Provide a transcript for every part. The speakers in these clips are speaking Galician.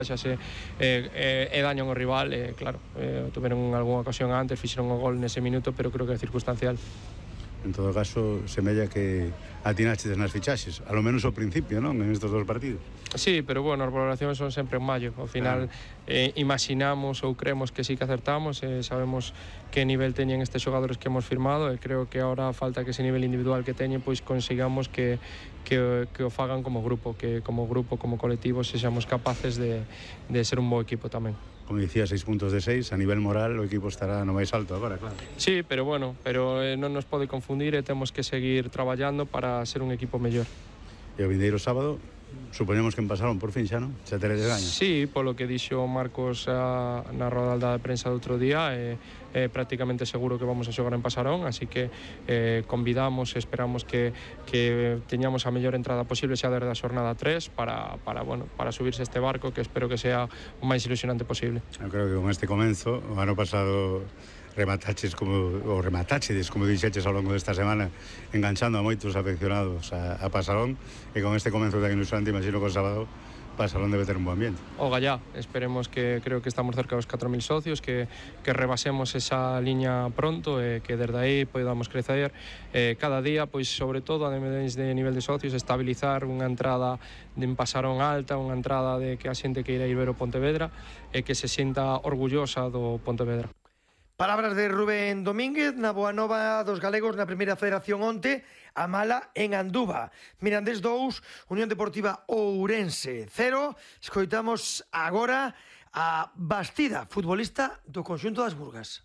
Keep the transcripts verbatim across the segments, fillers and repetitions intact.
xa se eh, eh, dañan o rival, eh, claro, eh, tuveron algunha ocasión antes, fixeron o gol nese minuto, pero creo que é circunstancial. En todo caso, semella que atinaches nas fichaxes, a lo menos ao principio, non? En estes dos partidos. Sí, pero bueno, as valoracións son sempre en maio. Ao final, eh, imaginamos ou creemos que sí que acertamos, eh, sabemos que nivel teñen estes xogadores que hemos firmado, e creo que ahora falta que ese nivel individual que teñen, pois consigamos que, que, que o fagan como grupo, que como grupo, como colectivo, sexamos capaces de, de ser un bo equipo tamén. Como dicía, seis puntos de seis, a nivel moral o equipo estará no máis alto agora, claro. Sí, pero bueno, pero eh, non nos pode confundir e temos que seguir traballando para ser un equipo mellor. E o vindeiro sábado, supoñemos que empasaron por fin xa, non? Xa teredes gaño. Sí, polo que dixo Marcos a, na rodada de prensa do outro día, é eh, eh, prácticamente seguro que vamos a xogar en Pasarón, así que eh, convidamos e esperamos que, que teñamos a mellor entrada posible xa desde a xornada tres para, para, bueno, para subirse este barco, que espero que sea o máis ilusionante posible. Eu creo que con este comenzo, o ano pasado remataches como, ou rematáchedes, como dixeches ao longo desta semana, enganchando a moitos afeccionados a, a Pasarón, e con este comenzo tan ilusionante, imagino que o sábado Pasarón debe ter un bo ambiente. O gallá, esperemos que, creo que estamos cerca dos catro mil socios, que, que rebasemos esa liña pronto e que desde aí podamos crecer eh, cada día, pois sobre todo a de nivel de socios, estabilizar unha entrada de en Pasarón alta, unha entrada de que a xente que irá ir ver o Pontevedra e que se sinta orgullosa do Pontevedra. Palabras de Rubén Domínguez na boa nova dos galegos na primeira federación onte, a mala en Anduva. Mirandés dous, Unión Deportiva Ourense cero. Escoitamos agora a Bastida, futbolista do conxunto das Burgas.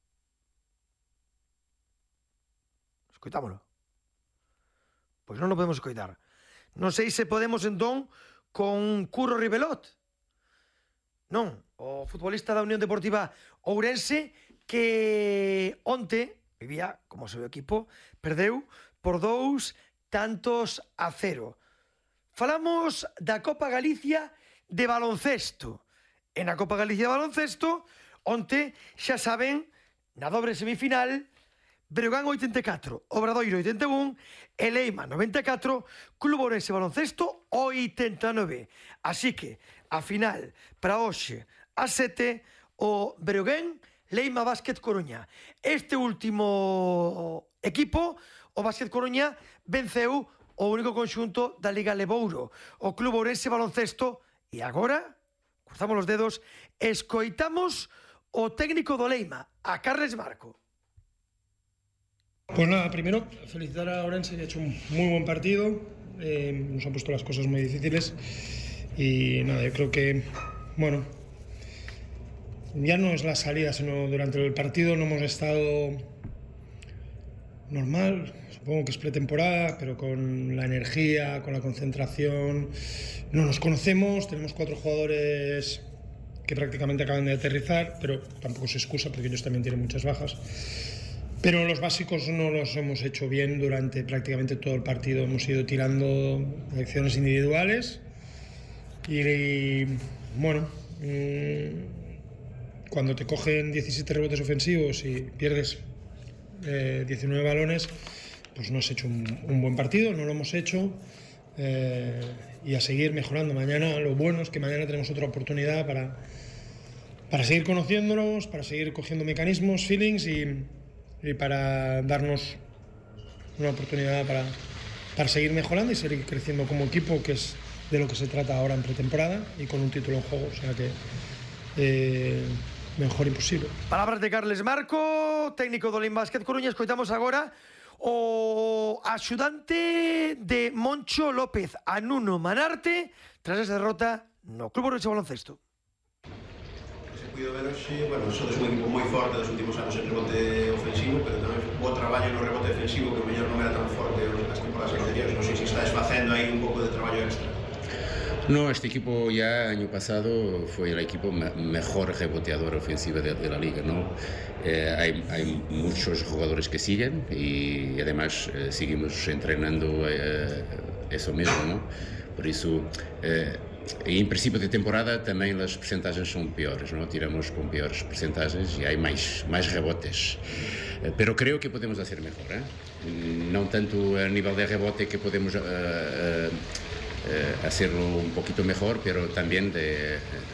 Escoitámolo. Pois non lo podemos escoitar. Non sei se podemos entón con Curro Ribelot. Non, o futbolista da Unión Deportiva Ourense que onte vivía como seu equipo, perdeu por dous tantos a cero. Falamos da Copa Galicia de baloncesto. E na Copa Galicia de baloncesto, onte, xa saben, na dobre semifinal, Breogán oitenta e catro, Obradoiro oitenta e un, e Leima noventa e catro, Club Ourense Baloncesto oitenta e nove. Así que, a final, para hoxe, a sete, o Breogán Leima Básquet Coruña. Este último equipo, o Básquet Coruña, venceu o único conxunto da Liga Lebouro, o Club Ourense Baloncesto, e agora, cruzamos os dedos, escoitamos o técnico do Leima, a Carles Marco. Pues nada, primero felicitar a Ourense, que ha hecho un muy buen partido, eh, nos han puesto las cosas muy difíciles y nada, yo creo que, bueno, ya no es la salida, sino durante el partido no hemos estado normal, supongo que es pretemporada, pero con la energía, con la concentración, no nos conocemos, tenemos cuatro jugadores que prácticamente acaban de aterrizar, pero tampoco se excusa porque ellos también tienen muchas bajas. Pero los básicos no los hemos hecho bien durante prácticamente todo el partido, hemos ido tirando acciones individuales y, y bueno, mmm, cuando te cogen diecisiete rebotes ofensivos y pierdes eh, diecinueve balones, pues no has hecho un, un buen partido, no lo hemos hecho eh, y a seguir mejorando. Mañana lo bueno es que mañana tenemos otra oportunidad para, para seguir conociéndonos, para seguir cogiendo mecanismos, feelings y, y para darnos una oportunidad para, para seguir mejorando y seguir creciendo como equipo, que es de lo que se trata ahora en pretemporada y con un título en juego, o sea que eh, mejor imposible. Palabras de Carles Marco, técnico do Leima Básquet Coruña. Escoitamos agora o axudante de Moncho López, a Nuno Manarte, tras esa derrota no Club Ourense Baloncesto. Se puido ver hoxe, bueno, sodes un equipo moi forte dos últimos anos en rebote ofensivo, pero tamén bo traballo no rebote defensivo, que o mellor non era tan forte nas temporadas anteriores. Non sei se estáis facendo aí un pouco de traballo extra. No, este equipo ya año pasado fue el equipo me mejor reboteador ofensivo de, de la liga, ¿no? Eh, hay, hay muchos jugadores que siguen y además eh, seguimos entrenando eh, eso mismo, ¿no? Por eso, eh, en principio de temporada también las percentajes son peores, ¿no? Tiramos con peores percentajes y hay más, más rebotes. Eh, pero creo que podemos hacer mejor, ¿eh? No tanto a nivel de rebote que podemos... Uh, uh, Eh, hacerlo un poquito mejor, pero también de,